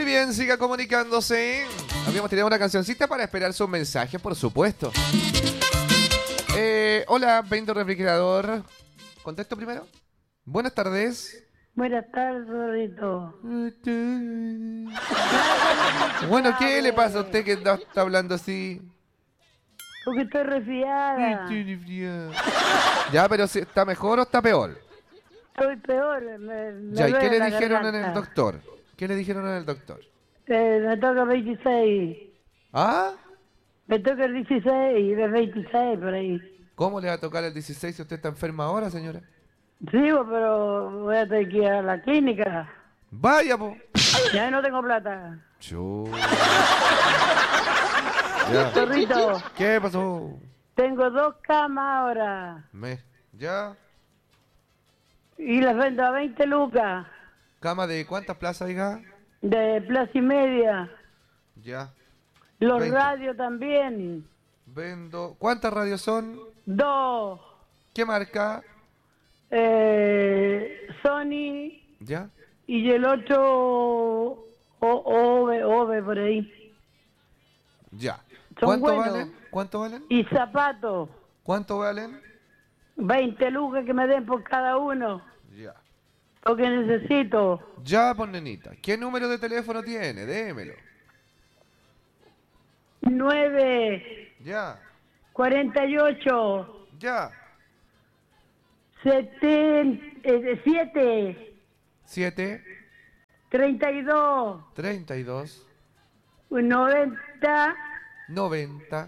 bien, siga comunicándose. Habíamos tenido una cancioncita para esperar sus mensajes, por supuesto. Hola, Vendo Refrigerador. ¿Contesto primero? Buenas tardes. Buenas tardes, Rorrito. Bueno, ¿qué le pasa a usted que está hablando así? Porque estoy resfriada. Ya, pero si ¿está mejor o está peor? Estoy peor. Ya, ¿y qué duele le la dijeron en el garganta. doctor? ¿Qué le dijeron en el doctor? Me toca 26. ¿Ah? Me toca el 16, de 26 por ahí. ¿Cómo le va a tocar el 16 si usted está enferma ahora, señora? Sí, pero voy a tener que ir a la clínica. Vaya, po. Ya no tengo plata. Ya. Zorrito, ¿Qué pasó? tengo 2 camas ahora. ¿Ya? Y las vendo a 20 lucas. ¿Cama de cuántas plazas, hija? De plaza y media. Ya. Los 20. radios también. Vendo. ¿Cuántas radios son? 2. ¿Qué marca? Sony ¿Ya? y el 8 Ove por ahí. Ya. Son ¿Cuánto buenos. valen? ¿Cuánto valen? Y zapatos. ¿Cuánto valen? 20 lucas que me den por cada uno. Ya. Porque necesito. Ya, pues, nenita. ¿Qué número de teléfono tiene? Démelo. 9, Ya. 48, Ya. 7, 7, 32, 32, 90, 90.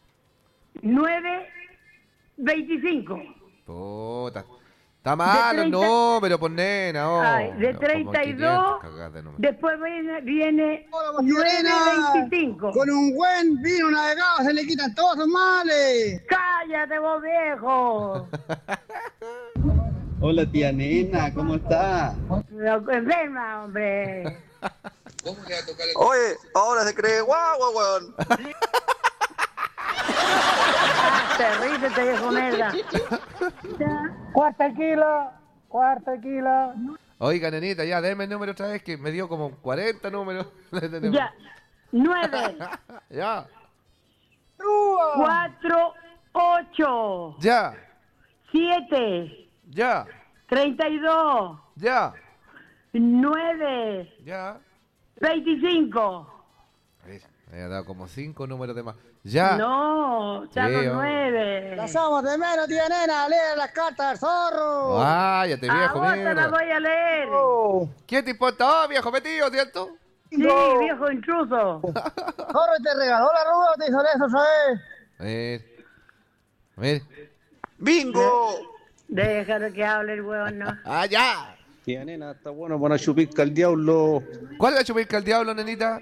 9, 25. Puta. Está malo el 30. número, pues, nena. Oh, Ay, de como 32, 500 cagadas de número. después viene Hola, 9, Macarena. 25. Con un buen vino navegado se le quitan todos los males. ¡Cállate vos, viejo! Hola tía nena, ¿cómo está? Enferma, hombre. Oye, ahora se cree guau, weón. Te ríes, te viejo merda. Cuarta kilo. Oiga, nenita, ya, déme el número otra vez que me dio como 40 números. Ya. 9, Ya. 4, 8, Ya. 7, Ya. 32, Ya. 9, Ya. 25. Me ha dado como 5 números de más. Ya. No, estamos Sí, 9. La somos de menos, tía nena. Lee las cartas del zorro. Váyate, A viejo, vos te la mierda. voy a leer. ¿Quién te importa? Oh, viejo metido, ¿cierto? Sí, viejo intruso. Zorro te regaló la ruda o te hizo eso, ¿sabes? A ver. A ver. ¡Bingo! Déjalo que hable el huevón, ¿no? ¡Ah, ya! Tía nena, está bueno para chupirca al diablo. ¿Cuál es la chupirca al diablo, nenita?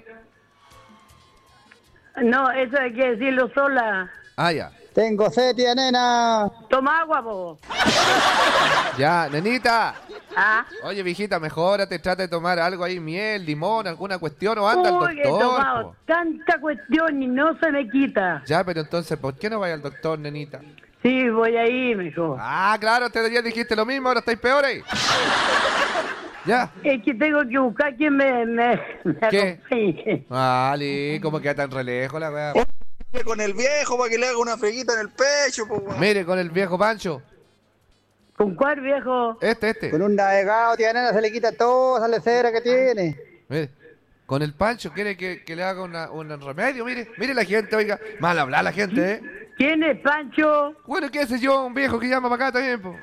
No, eso hay que decirlo sola. Ah, ya. Tengo sed, tía nena. Toma agua, vos. Ya, nenita. ¿Ah? Oye, viejita, mejórate, trata de tomar algo ahí, miel, limón, alguna cuestión, o anda al Uy, he doctor. tomado Po. tanta cuestión y no se me quita. Ya, pero entonces, ¿por qué no vaya al doctor, nenita? Sí, voy a ir, mijo. Ah, claro, usted ya dijiste lo mismo, ahora estáis peores. Ya. Es que tengo que buscar quien me ¿Qué? acompañe. Vale, como queda tan relejos la weá. Con el viejo para que le haga una freguita en el pecho, po, weón. Mire, con el viejo Pancho. ¿Con cuál, viejo? Este. Con un navegado, tía nena, se le quita toda esa lecera que tiene. Mire, con el Pancho quiere que le haga un remedio, mire la gente, oiga. Mal hablar la gente, ¿eh? ¿Quién es Pancho? Bueno, qué sé yo, un viejo que llama para acá también, po.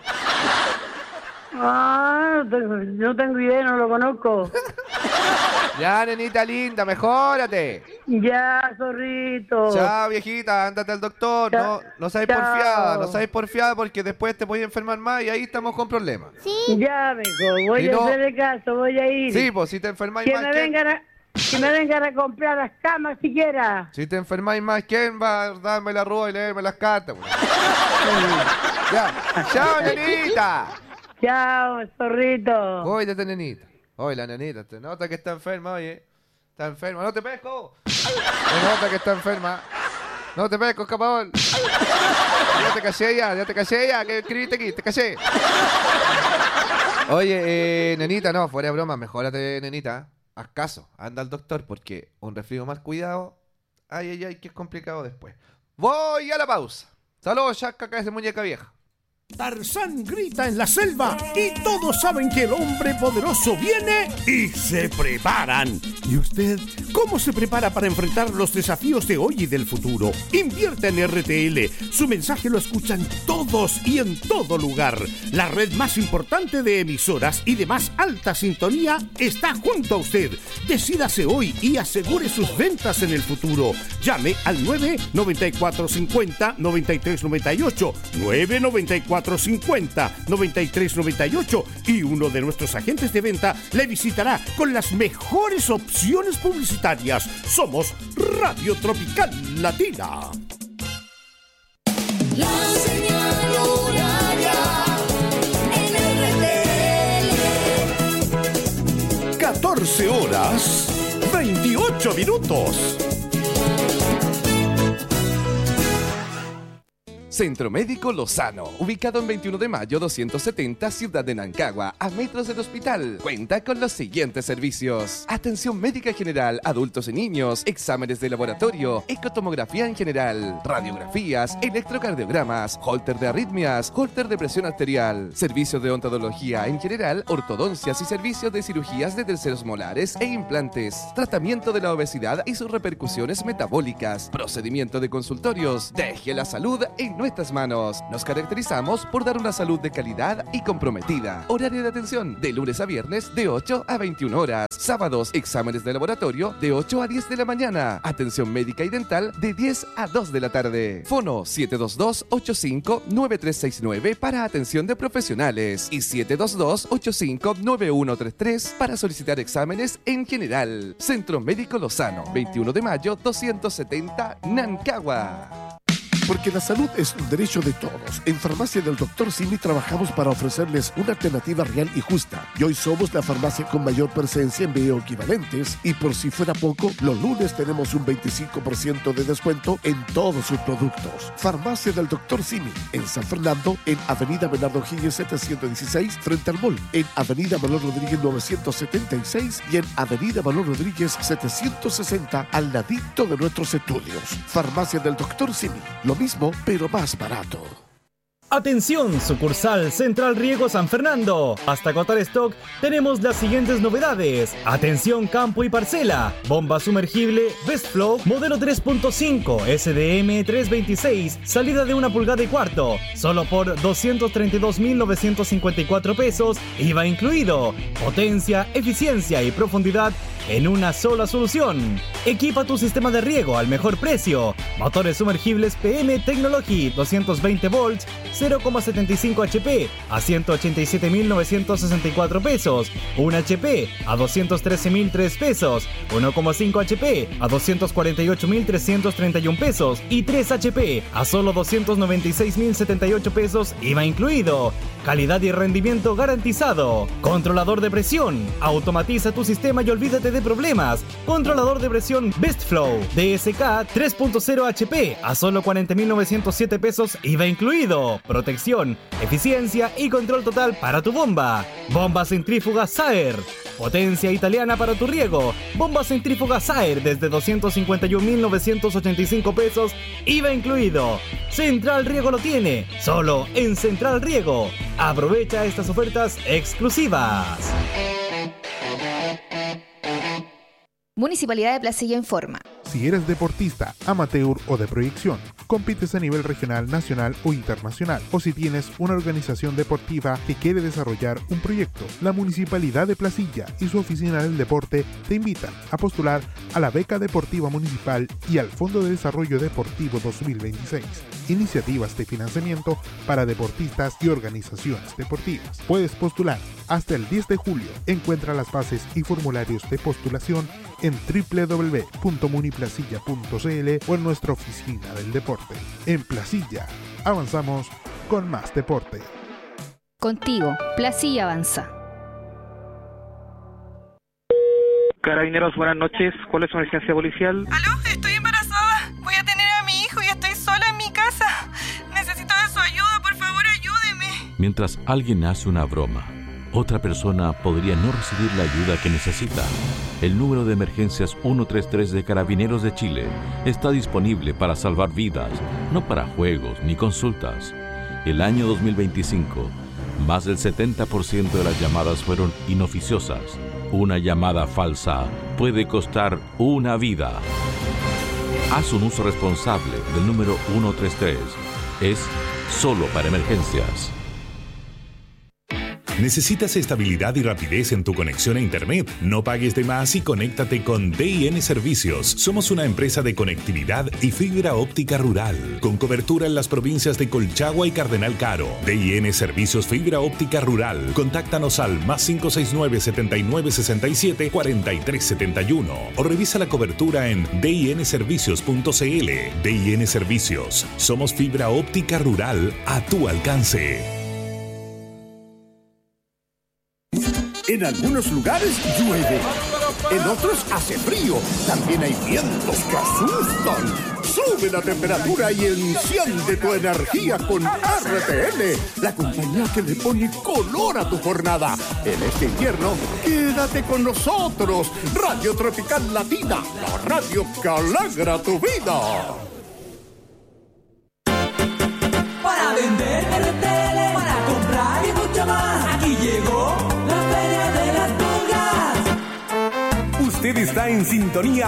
Ah, no tengo idea, no lo conozco. Ya, nenita linda, mejórate. Ya, zorrito. Chao, viejita, ándate al doctor. No sabes porfiada porque después te puedes enfermar más y ahí estamos con problemas. Ya, mijo, voy Y a no- hacerle caso, voy a ir. Sí, pues si te enfermáis que más, me ¿quién? vengan a comprar las camas siquiera. Si te enfermáis más, ¿quién va a darme la rueda y leerme las cartas? Pues? Ya, chao, nenita. Chao, zorrito. Cuídate, nenita. Oye, la nenita, te nota que está enferma, oye. Está enferma, no te pesco. Se nota que está enferma. No te pesco, escapador. Ya te caché ya, que escribiste aquí, te caché. Oye, nenita, no, fuera de broma, mejórate, nenita. haz caso, anda al doctor, porque un resfrío mal cuidado, ay, que es complicado después. Voy a la pausa. Saludos, Chasca, cabeza de muñeca vieja. Tarzán grita en la selva y todos saben que el hombre poderoso viene y se preparan. ¿Y usted cómo se prepara para enfrentar los desafíos de hoy y del futuro? Invierte en RTL. Su mensaje lo escuchan todos y en todo lugar. La red más importante de emisoras y de más alta sintonía está junto a usted. Decídase hoy y asegure sus ventas en el futuro. Llame al 99450-9398. 99450-9398 y uno de nuestros agentes de venta le visitará con las mejores opciones publicitarias. Somos Radio Tropical Latina. La señal horaria en RTL. 14 horas 28 minutos. Centro Médico Lozano, ubicado en 21 de mayo 270, Ciudad de Nancagua, a metros del hospital. Cuenta con los siguientes servicios: atención médica general, adultos y niños, exámenes de laboratorio, ecotomografía en general, radiografías, electrocardiogramas, holter de arritmias, holter de presión arterial, servicios de odontología en general, ortodoncias y servicios de cirugías de terceros molares e implantes, tratamiento de la obesidad y sus repercusiones metabólicas, procedimiento de consultorios. Deje la salud en nuestras manos. Nos caracterizamos por dar una salud de calidad y comprometida. Horario de atención de lunes a viernes de 8 a 21 horas. Sábados, exámenes de laboratorio de 8 a 10 de la mañana. Atención médica y dental de 10 a 2 de la tarde. Fono 722-85-9369 para atención de profesionales y 722-85-9133 para solicitar exámenes en general. Centro Médico Lozano, 21 de mayo 270, Nancagua. Porque la salud es un derecho de todos. En Farmacia del Dr. Simi trabajamos para ofrecerles una alternativa real y justa. Y hoy somos la farmacia con mayor presencia en bioequivalentes. Y por si fuera poco, los lunes tenemos un 25% de descuento en todos sus productos. Farmacia del Dr. Simi, en San Fernando, en Avenida Bernardo Higgins 716, frente al mall. En Avenida Manuel Rodríguez 976 y en Avenida Manuel Rodríguez 760, al ladito de nuestros estudios. Farmacia del Dr. Simi. Lo mismo, pero más barato. Atención, sucursal Central Riego San Fernando. Hasta agotar stock, tenemos las siguientes novedades. Atención, campo y parcela. Bomba sumergible Best Flow, modelo 3.5, SDM 326, salida de 1 pulgada y cuarto. Solo por 232.954 pesos, IVA incluido. Potencia, eficiencia y profundidad en una sola solución. Equipa tu sistema de riego al mejor precio. Motores sumergibles PM Technology 220 volts, 0,75 HP a 187.964 pesos. 1 HP a 213.003 pesos. 1,5 HP a 248.331 pesos. Y 3 HP a solo 296.078 pesos, IVA incluido. Calidad y rendimiento garantizado. Controlador de presión. Automatiza tu sistema y olvídate de problemas. Controlador de presión Best Flow DSK 3.0 HP a solo 40.907 pesos, IVA incluido. Protección, eficiencia y control total para tu bomba. Bomba centrífuga Saer. Potencia italiana para tu riego. Bomba centrífuga Saer desde 251.985 pesos, IVA incluido. Central Riego lo tiene, solo en Central Riego. Aprovecha estas ofertas exclusivas. Municipalidad de Placilla informa. Si eres deportista, amateur o de proyección, compites a nivel regional, nacional o internacional, o si tienes una organización deportiva que quiere desarrollar un proyecto, la Municipalidad de Placilla y su Oficina del Deporte te invitan a postular a la Beca Deportiva Municipal y al Fondo de Desarrollo Deportivo 2026. Iniciativas de financiamiento para deportistas y organizaciones deportivas. Puedes postular hasta el 10 de julio. Encuentra las bases y formularios de postulación en www.muniplacilla.cl o en nuestra oficina del deporte. En Placilla, avanzamos con más deporte. Contigo, Placilla avanza. Carabineros, buenas noches. ¿Cuál es su emergencia policial? ¿Aló? Estoy embarazada. Voy a tener a mi hijo y estoy sola en mi casa. Necesito de su ayuda, por favor, ayúdeme. Mientras alguien hace una broma, otra persona podría no recibir la ayuda que necesita. El número de emergencias 133 de Carabineros de Chile está disponible para salvar vidas, no para juegos ni consultas. El año 2025, más del 70% de las llamadas fueron inoficiosas. Una llamada falsa puede costar una vida. Haz un uso responsable del número 133. Es solo para emergencias. ¿Necesitas estabilidad y rapidez en tu conexión a Internet? No pagues de más y conéctate con DIN Servicios. Somos una empresa de conectividad y fibra óptica rural, con cobertura en las provincias de Colchagua y Cardenal Caro. DIN Servicios Fibra Óptica Rural. Contáctanos al +569 7967 4371 o revisa la cobertura en dinservicios.cl. DIN Servicios. Somos fibra óptica rural a tu alcance. En algunos lugares llueve, en otros hace frío, también hay vientos que asustan. Sube la temperatura y enciende tu energía con RTL, la compañía que le pone color a tu jornada. En este invierno, quédate con nosotros. Radio Tropical Latina, la radio que alegra tu vida. Para vender RTL, para comprar y mucho más, aquí llegó la Feria de las Pulgas. Usted está en sintonía